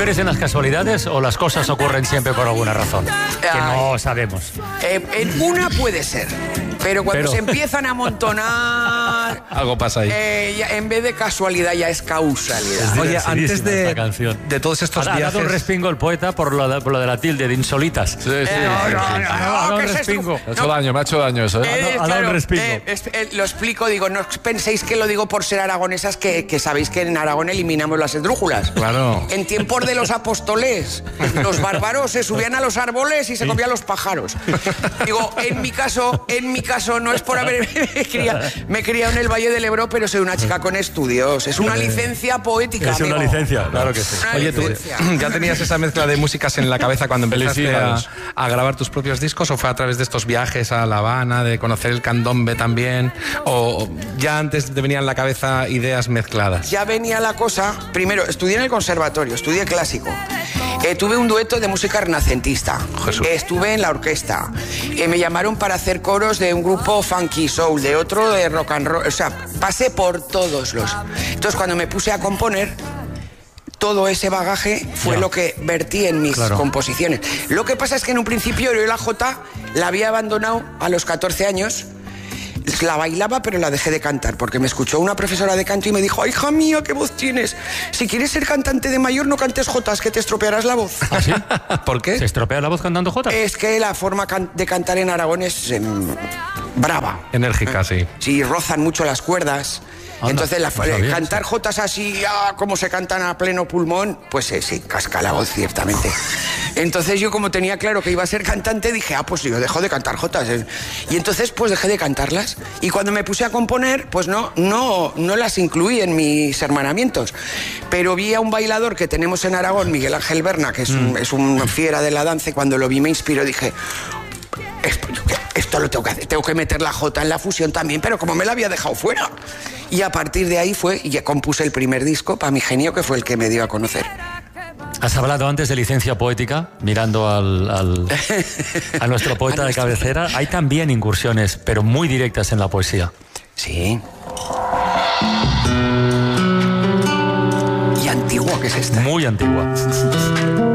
crees en las casualidades o las cosas ocurren siempre por alguna razón? Que no sabemos. En una puede ser, pero cuando se empiezan a amontonar... Algo pasa ahí. En vez de casualidad ya es causalidad. Oye, antes de todos estos viajes... Ha dado un respingo el poeta por lo de la tilde, de insolitas. Sí. No, respingo. Me ha hecho daño eso, ¿eh? Ha dado un respingo. Lo explico, digo, no penséis que lo digo por ser aragonesas, que sabéis que en Aragón eliminamos las esdrújulas. Claro. En tiempos de los apóstoles, los bárbaros se subían a los árboles y se comían los pájaros. Digo, en mi caso no es por haber me he criado en el Valle del Ebro, pero soy una chica con estudios. Es una licencia poética. Es una licencia, claro que sí. Oye, ¿tú ya tenías esa mezcla de músicas en la cabeza cuando empezaste a grabar tus propios discos, o fue a través de estos viajes a La Habana, de conocer el candombe también, o ya antes te venían en la cabeza ideas mezcladas? Ya venía la cosa. Primero, estudié en el conservatorio, estudié clásico. Tuve un dueto de música renacentista. Jesús. Estuve en la orquesta. Me llamaron para hacer coros de un grupo funky soul, de otro de rock and roll. O sea, pasé por todos los... Entonces, cuando me puse a componer, todo ese bagaje fue lo que vertí en mis composiciones. Lo que pasa es que en un principio yo la jota la había abandonado a los 14 años. La bailaba, pero la dejé de cantar, porque me escuchó una profesora de canto y me dijo: ¡ay, hija mía, qué voz tienes! Si quieres ser cantante de mayor, no cantes jotas, que te estropearás la voz. ¿Ah, sí? ¿Por qué? ¿Se estropea la voz cantando jotas? Es que la forma de cantar en Aragón es brava. Enérgica, sí. Sí, rozan mucho las cuerdas. Entonces, cantar jotas así, como se cantan a pleno pulmón, pues sí, casca la voz, ciertamente. Entonces yo, como tenía claro que iba a ser cantante, dije, pues yo dejo de cantar jotas. Y entonces, pues dejé de cantarlas. Y cuando me puse a componer, pues no las incluí en mis hermanamientos. Pero vi a un bailador que tenemos en Aragón, Miguel Ángel Berna, que es un fiera de la danza, y cuando lo vi me inspiró, dije... Esto lo tengo que hacer, tengo que meter la jota en la fusión también, pero como me la había dejado fuera. Y a partir de ahí ya compuse el primer disco, Pa' mi genio, que fue el que me dio a conocer. Has hablado antes de licencia poética, mirando a nuestro poeta de cabecera. Hay también incursiones, pero muy directas en la poesía. Sí. ¿Y antigua qué es esta? Muy antigua.